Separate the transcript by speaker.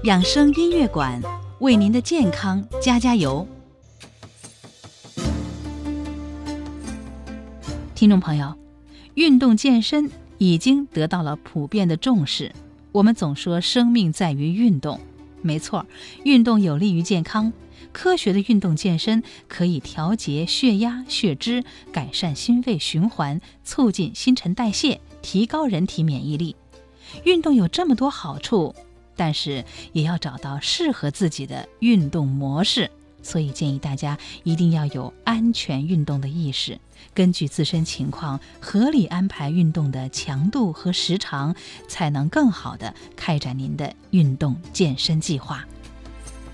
Speaker 1: 养生音乐馆为您的健康加油。听众朋友，运动健身已经得到了普遍的重视。我们总说生命在于运动，没错，运动有利于健康。科学的运动健身可以调节血压、血脂，改善心肺循环，促进新陈代谢，提高人体免疫力。运动有这么多好处，但是也要找到适合自己的运动模式，所以建议大家一定要有安全运动的意识，根据自身情况合理安排运动的强度和时长，才能更好地开展您的运动健身计划。